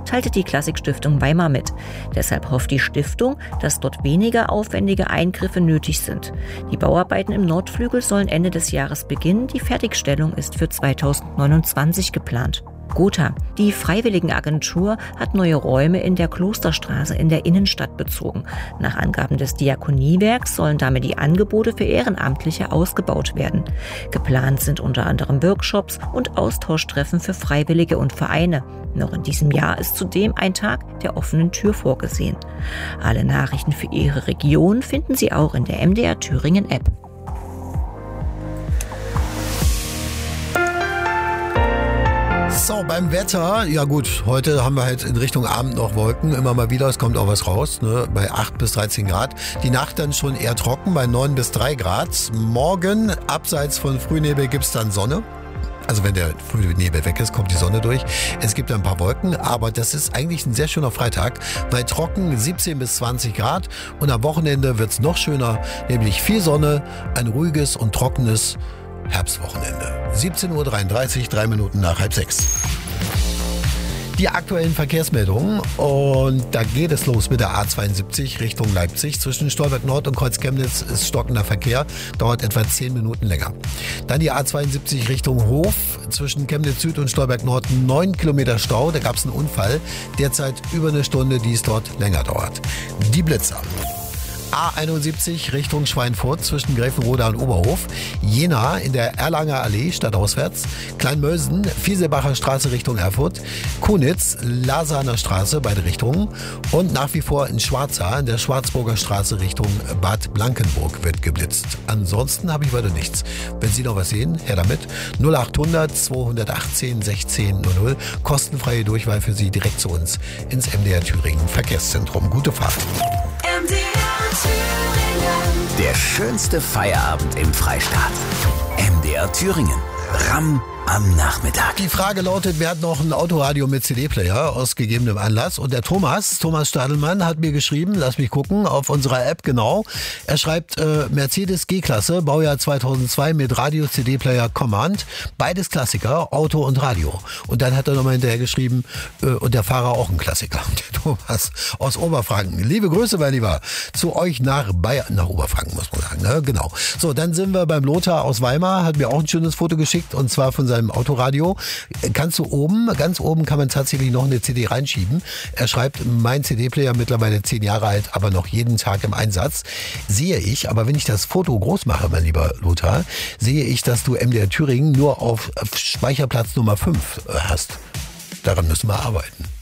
teilte die Klassikstiftung Weimar mit. Deshalb hofft die Stiftung, dass dort weniger aufwendige Eingriffe nötig sind. Die Bauarbeiten im Nordflügel sollen Ende des Jahres beginnen. Die Fertigstellung ist für 2029 geplant. Gotha. Die Freiwilligenagentur hat neue Räume in der Klosterstraße in der Innenstadt bezogen. Nach Angaben des Diakoniewerks sollen damit die Angebote für Ehrenamtliche ausgebaut werden. Geplant sind unter anderem Workshops und Austauschtreffen für Freiwillige und Vereine. Noch in diesem Jahr ist zudem ein Tag der offenen Tür vorgesehen. Alle Nachrichten für Ihre Region finden Sie auch in der MDR Thüringen App. So, beim Wetter, ja gut, heute haben wir halt in Richtung Abend noch Wolken, immer mal wieder, es kommt auch was raus, ne, bei 8 bis 13 Grad. Die Nacht dann schon eher trocken, bei 9 bis 3 Grad. Morgen, abseits von Frühnebel, gibt's dann Sonne. Also wenn der Frühnebel weg ist, kommt die Sonne durch. Es gibt ein paar Wolken, aber das ist eigentlich ein sehr schöner Freitag, weil trocken 17 bis 20 Grad und am Wochenende wird's noch schöner, nämlich viel Sonne, ein ruhiges und trockenes Herbstwochenende. 17:33 Uhr, 3 Minuten nach 5:30. Die aktuellen Verkehrsmeldungen und da geht es los mit der A72 Richtung Leipzig. Zwischen Stolberg Nord und Kreuz-Chemnitz ist stockender Verkehr, dauert etwa 10 Minuten länger. Dann die A72 Richtung Hof, zwischen Chemnitz Süd und Stolberg Nord 9 Kilometer Stau, da gab es einen Unfall, derzeit über eine Stunde, die es dort länger dauert. Die Blitzer. A71 Richtung Schweinfurt zwischen Gräfenroda und Oberhof, Jena in der Erlanger Allee stadtauswärts, Kleinmölsen, Vieselbacher Straße Richtung Erfurt, Kunitz, Lasaner Straße beide Richtungen und nach wie vor in Schwarza in der Schwarzburger Straße Richtung Bad Blankenburg wird geblitzt. Ansonsten habe ich weiter nichts. Wenn Sie noch was sehen, her damit. 0800 218 16 00, kostenfreie Durchwahl für Sie direkt zu uns ins MDR Thüringen Verkehrszentrum. Gute Fahrt. Der schönste Feierabend im Freistaat. MDR Thüringen. Ramm am Nachmittag. Die Frage lautet, wer hat noch ein Autoradio mit CD-Player aus gegebenem Anlass? Und der Thomas Stadelmann hat mir geschrieben, lass mich gucken, auf unserer App genau. Er schreibt Mercedes G-Klasse, Baujahr 2002 mit Radio-CD-Player Command. Beides Klassiker, Auto und Radio. Und dann hat er nochmal hinterher geschrieben, und der Fahrer auch ein Klassiker. Der Thomas aus Oberfranken. Liebe Grüße, mein Lieber, zu euch nach Bayern, nach Oberfranken muss man sagen, ne? Genau. So, dann sind wir beim Lothar aus Weimar, hat mir auch ein schönes Foto geschickt und zwar von seinem Autoradio. Kannst du oben, ganz oben kann man tatsächlich noch eine CD reinschieben. Er schreibt, mein CD-Player mittlerweile 10 Jahre alt, aber noch jeden Tag im Einsatz. Sehe ich, aber wenn ich das Foto groß mache, mein lieber Lothar, sehe ich, dass du MDR Thüringen nur auf Speicherplatz Nummer 5 hast. Daran müssen wir arbeiten.